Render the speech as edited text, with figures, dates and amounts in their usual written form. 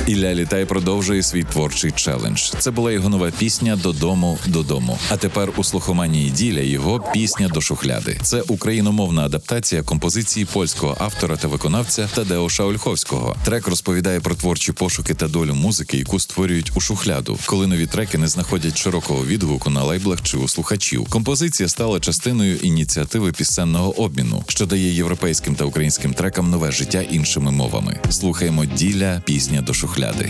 Ілля Літай продовжує свій творчий челендж. Це була його нова пісня «Додому, додому». А тепер у слухоманії Діля його пісня «До шухляди». Це україномовна адаптація композиції польського автора та виконавця Тадеуша Ольховського. Трек розповідає про творчі пошуки та долю музики, яку створюють у шухляду, коли нові треки не знаходять широкого відгуку на лейблах чи у слухачів. Композиція стала частиною ініціативи пісенного обміну, що дає європейським та українським трекам нове життя іншими мовами. Слухаємо Діля, пісня «До шухляди».